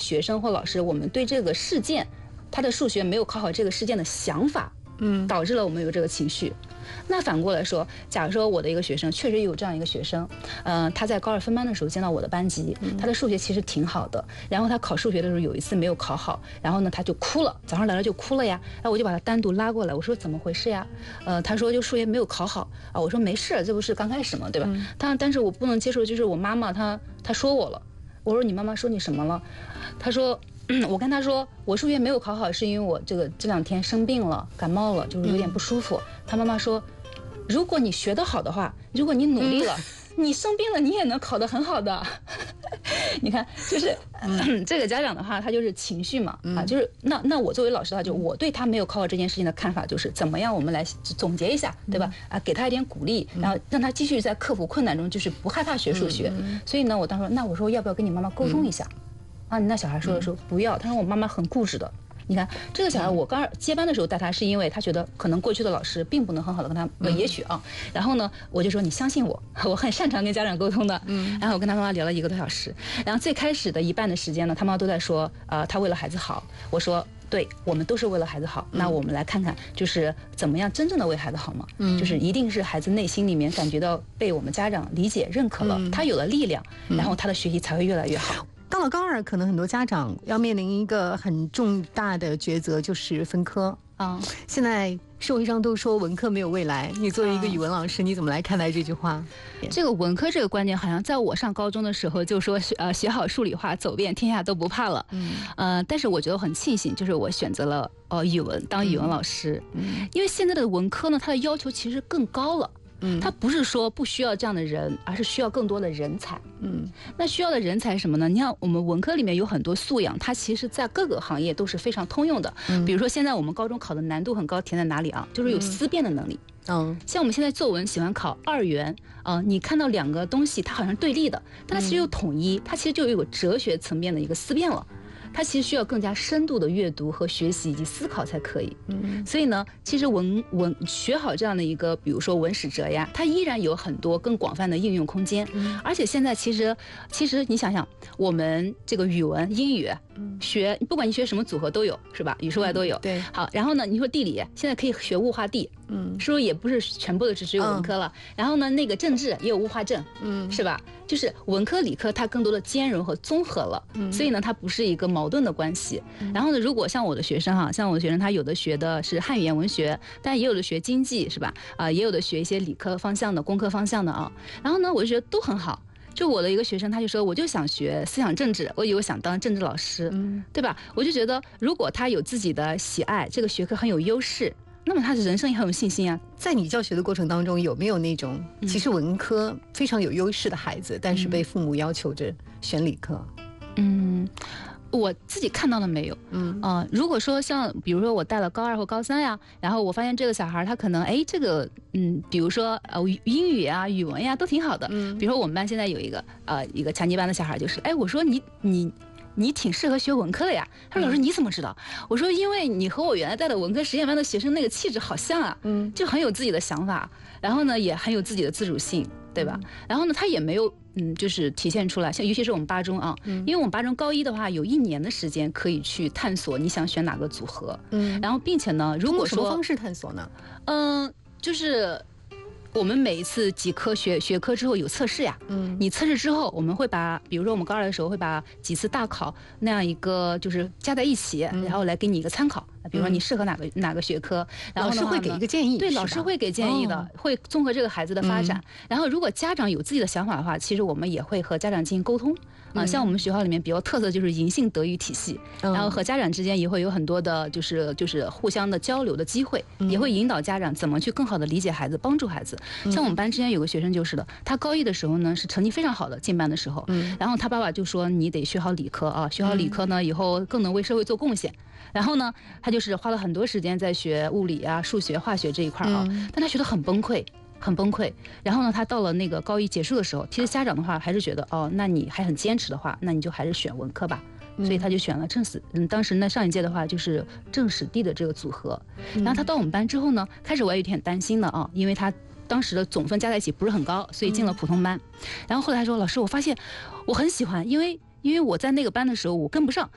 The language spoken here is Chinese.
学生或老师，我们对这个事件，他的数学没有考好这个事件的想法，导致了我们有这个情绪。那反过来说，假如说我的一个学生确实有这样一个学生，他在高2分班的时候见到我的班级，他的数学其实挺好的，然后他考数学的时候有一次没有考好，然后呢他就哭了，早上来了就哭了呀，然后我就把他单独拉过来，我说怎么回事呀？他说就数学没有考好啊，我说没事，这不是刚开始嘛，对吧？但是我不能接受，就是我妈妈她说我了，我说你妈妈说你什么了？他说。我跟他说，我数学没有考好，是因为我这2天生病了，感冒了，就是有点不舒服。他妈妈说，如果你学得好的话，如果你努力了，你生病了，你也能考得很好的。你看，就是这个家长的话，他就是情绪嘛，就是那我作为老师的话，就我对他没有考好这件事情的看法，就是怎么样，我们来总结一下，对吧？给他一点鼓励，然后让他继续在克服困难中，就是不害怕学数学。所以呢，我当时我说要不要跟你妈妈沟通一下？那小孩说不要，他说我妈妈很固执的。你看这个小孩，我刚接班的时候带他，是因为他觉得可能过去的老师并不能很好的跟他，也许啊，然后呢，我就说你相信我，我很擅长跟家长沟通的，然后我跟他妈妈聊了1个多小时，然后最开始的一半的时间呢，他妈妈都在说，他为了孩子好，我说。对，我们都是为了孩子好。那我们来看看，就是怎么样真正的为孩子好嘛？就是一定是孩子内心里面感觉到被我们家长理解、认可了，他有了力量，然后他的学习才会越来越好。 到了高2，可能很多家长要面临一个很重大的抉择，就是分科。现在社会上都说文科没有未来，你作为一个语文老师，你怎么来看待这句话？ 这个文科这个观念，好像在我上高中的时候就说，学好数理化，走遍天下都不怕了。但是我觉得很庆幸，就是我选择了语文当语文老师，因为现在的文科呢，它的要求其实更高了。他不是说不需要这样的人，而是需要更多的人才。那需要的人才是什么呢？你看我们文科里面有很多素养，它其实在各个行业都是非常通用的。比如说现在我们高中考的难度很高，填在哪里啊？就是有思辨的能力。像我们现在作文喜欢考2元，你看到2个东西它好像对立的，但它其实又统一，它其实就有哲学层面的一个思辨了。它其实需要更加深度的阅读和学习以及思考才可以。所以呢，其实学好这样的一个，比如说文史哲呀，它依然有很多更广泛的应用空间。而且现在其实你想想，我们这个语文、英语学，不管你学什么组合都有，是吧？语数外都有。 对。 好，然后呢，你说地理现在可以学物化地，是不是也不是全部的只有文科了？然后呢，那个政治也有物化政，是吧？就是文科理科它更多的兼容和综合了，所以呢，它不是一个矛盾的关系。然后呢，如果像我的学生像我的学生，他有的学的是汉语言文学，但也有的学经济，是吧？也有的学一些理科方向的、工科方向的啊。然后呢，我就觉得都很好。就我的一个学生，他就说，我就想学思想政治，我以为我想当政治老师，对吧？我就觉得，如果他有自己的喜爱，这个学科很有优势。那么他的人生也很有信心啊。 在你教学的过程当中，有没有那种其实文科非常有优势的孩子，但是被父母要求着选理科？ 我自己看到的没有。如果说像比如说我带了高2或高3呀，然后我发现这个小孩他可能这个比如说英语啊、语文呀都挺好的。比如说我们班现在有一个强基班的小孩，就是我说你挺适合学文科的呀。他说老师你怎么知道？我说因为你和我原来带的文科实验班的学生那个气质好像啊，就很有自己的想法，然后呢也很有自己的自主性，对吧？然后呢他也没有就是体现出来，像尤其是我们8中啊，因为我们8中高1的话有1年的时间可以去探索你想选哪个组合，然后并且呢，如果说什么方式探索呢？ 就是我们每一次几科学科之后有测试呀，你测试之后，我们会把，比如说我们高2的时候会把几次大考那样一个就是加在一起，然后来给你一个参考。比如说你适合哪个学科，然后老师会给一个建议。 对，老师会给建议的，会综合这个孩子的发展。然后如果家长有自己的想法的话，其实我们也会和家长进行沟通。像我们学校里面比较特色就是银杏德语体系，然后和家长之间也会有很多的就是互相的交流的机会，也会引导家长怎么去更好的理解孩子，帮助孩子。像我们班之前有个学生就是的，他高1的时候呢是成绩非常好的，进班的时候，然后他爸爸就说你得学好理科啊，学好理科呢以后更能为社会做贡献。然后呢，他就是花了很多时间在学物理啊、数学、化学这一块啊，但他学得很崩溃。然后呢，他到了那个高1结束的时候，其实家长的话还是觉得那你还很坚持的话，那你就还是选文科吧。所以他就选了政史，当时呢上一届的话就是政史地的这个组合。然后他到我们班之后呢，开始我也有点担心的因为他当时的总分加在一起不是很高，所以进了普通班。然后后来他说，老师，我发现我很喜欢，因为我在那个班的时候我跟不上，